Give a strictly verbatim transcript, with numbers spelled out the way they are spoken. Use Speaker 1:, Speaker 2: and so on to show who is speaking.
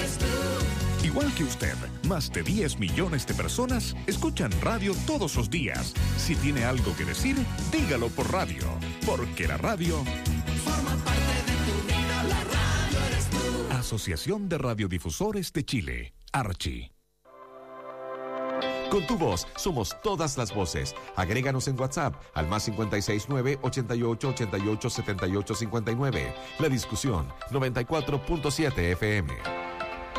Speaker 1: eres tú.
Speaker 2: Igual que usted, más de diez millones de personas escuchan radio todos los días. Si tiene algo que decir, dígalo por radio, porque la radio
Speaker 1: forma parte de tu vida, la radio eres tú.
Speaker 2: Asociación de Radiodifusores de Chile, Archi.
Speaker 3: Con tu voz somos todas las voces. Agréganos en WhatsApp al más cinco seis nueve, ochenta y ocho, ochenta y ocho, setenta y ocho cincuenta y nueve. La discusión noventa y cuatro punto siete F M.